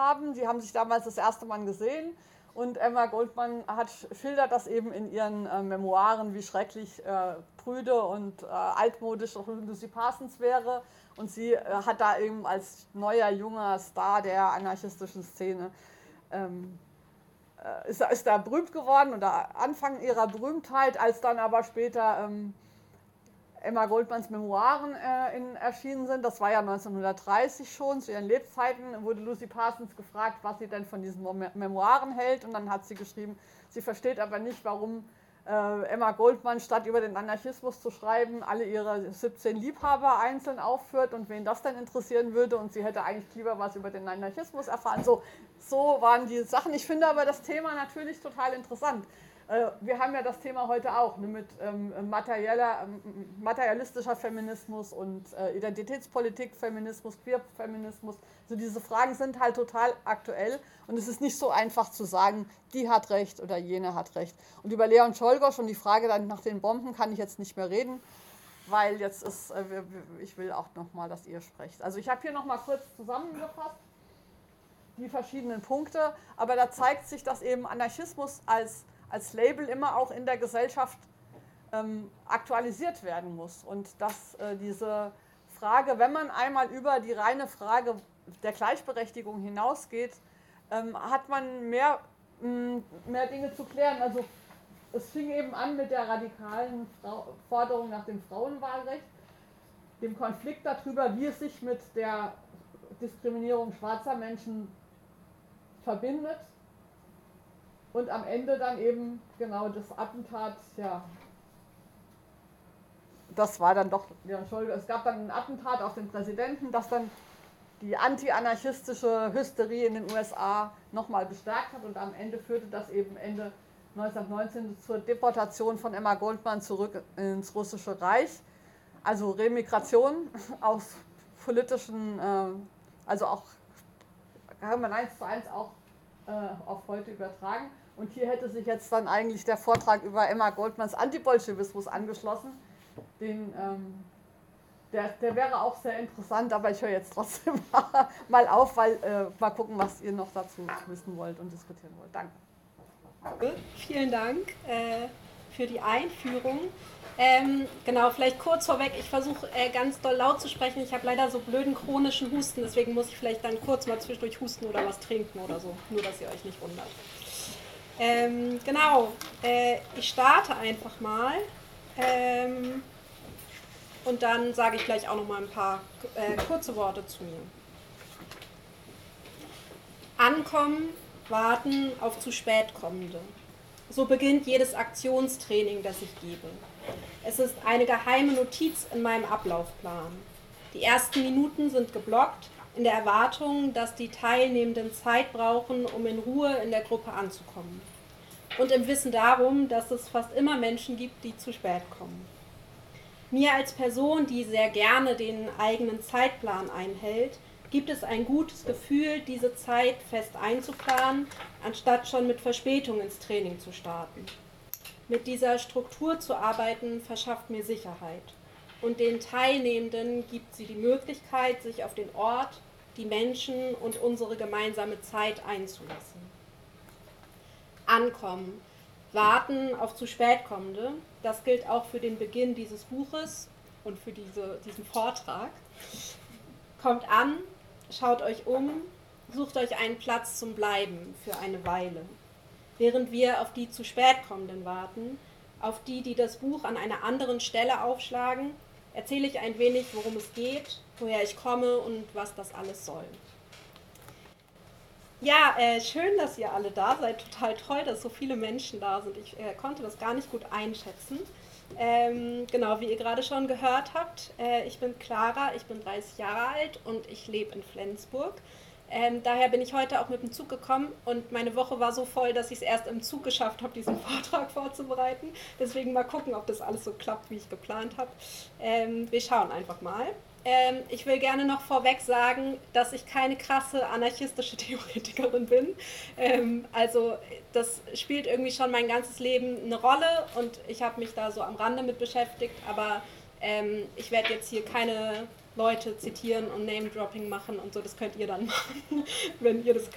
haben. Die haben sich damals das erste Mal gesehen und Emma Goldman schildert das eben in ihren Memoiren, wie schrecklich prüde und altmodisch auch Lucy Parsons wäre. Und sie hat da eben als neuer, junger Star der anarchistischen Szene ist da berühmt geworden oder Anfang ihrer Berühmtheit, als dann aber später Emma Goldmans Memoiren erschienen sind. Das war ja 1930 schon, zu ihren Lebzeiten wurde Lucy Parsons gefragt, was sie denn von diesen Memoiren hält. Und dann hat sie geschrieben, sie versteht aber nicht, warum Emma Goldman, statt über den Anarchismus zu schreiben, alle ihre 17 Liebhaber einzeln aufführt und wen das denn interessieren würde. Und sie hätte eigentlich lieber was über den Anarchismus erfahren. So waren die Sachen. Ich finde aber das Thema natürlich total interessant. Wir haben ja das Thema heute auch mit materialistischer Feminismus und Identitätspolitik, Feminismus, Queer-Feminismus. Also diese Fragen sind halt total aktuell und es ist nicht so einfach zu sagen, die hat recht oder jene hat recht. Und über Leon Czolgosz und die Frage dann nach den Bomben kann ich jetzt nicht mehr reden, weil jetzt ist, ich will auch nochmal, dass ihr sprecht. Also ich habe hier nochmal kurz zusammengefasst die verschiedenen Punkte, aber da zeigt sich, dass eben Anarchismus als Label immer auch in der Gesellschaft aktualisiert werden muss. Und dass diese Frage, wenn man einmal über die reine Frage der Gleichberechtigung hinausgeht, hat man mehr Dinge zu klären. Also es fing eben an mit der radikalen Forderung nach dem Frauenwahlrecht, dem Konflikt darüber, wie es sich mit der Diskriminierung schwarzer Menschen verbindet. Und am Ende dann eben genau das Attentat, ja, das war dann doch, ja, Entschuldigung, es gab dann ein Attentat auf den Präsidenten, das dann die anti-anarchistische Hysterie in den USA nochmal bestärkt hat und am Ende führte das eben Ende 1919 zur Deportation von Emma Goldman zurück ins Russische Reich. Also Remigration aus politischen, also auch, kann man 1:1 auch auf heute übertragen. Und hier hätte sich jetzt dann eigentlich der Vortrag über Emma Goldmans Antibolschewismus angeschlossen. Der wäre auch sehr interessant, aber ich höre jetzt trotzdem mal auf, weil mal gucken, was ihr noch dazu wissen wollt und diskutieren wollt. Danke. Vielen Dank für die Einführung. Genau, vielleicht kurz vorweg, ich versuche ganz doll laut zu sprechen. Ich habe leider so blöden chronischen Husten, deswegen muss ich vielleicht dann kurz mal zwischendurch husten oder was trinken oder so, nur dass ihr euch nicht wundert. Genau, ich starte einfach mal und dann sage ich gleich auch noch mal ein paar kurze Worte zu mir. Ankommen, warten auf zu spät kommende. So beginnt jedes Aktionstraining, das ich gebe. Es ist eine geheime Notiz in meinem Ablaufplan. Die ersten Minuten sind geblockt, in der Erwartung, dass die Teilnehmenden Zeit brauchen, um in Ruhe in der Gruppe anzukommen. Und im Wissen darum, dass es fast immer Menschen gibt, die zu spät kommen. Mir als Person, die sehr gerne den eigenen Zeitplan einhält, gibt es ein gutes Gefühl, diese Zeit fest einzuplanen, anstatt schon mit Verspätung ins Training zu starten. Mit dieser Struktur zu arbeiten, verschafft mir Sicherheit. Und den Teilnehmenden gibt sie die Möglichkeit, sich auf den Ort, die Menschen und unsere gemeinsame Zeit einzulassen. Ankommen, warten auf zu spät kommende, das gilt auch für den Beginn dieses Buches und für diesen Vortrag. Kommt an, schaut euch um, sucht euch einen Platz zum Bleiben für eine Weile. Während wir auf die zu spät kommenden warten, auf die, die das Buch an einer anderen Stelle aufschlagen, erzähle ich ein wenig, worum es geht, woher ich komme und was das alles soll. Ja, schön, dass ihr alle da seid. Total toll, dass so viele Menschen da sind. Ich konnte das gar nicht gut einschätzen. Genau, wie ihr gerade schon gehört habt, ich bin Clara, ich bin 30 Jahre alt und ich lebe in Flensburg. Daher bin ich heute auch mit dem Zug gekommen und meine Woche war so voll, dass ich es erst im Zug geschafft habe, diesen Vortrag vorzubereiten. Deswegen mal gucken, ob das alles so klappt, wie ich geplant habe. Wir schauen einfach mal. Ich will gerne noch vorweg sagen, dass ich keine krasse anarchistische Theoretikerin bin. Also das spielt irgendwie schon mein ganzes Leben eine Rolle und ich habe mich da so am Rande mit beschäftigt, aber ich werde jetzt hier keine Leute zitieren und Name-Dropping machen und so, das könnt ihr dann machen, wenn ihr das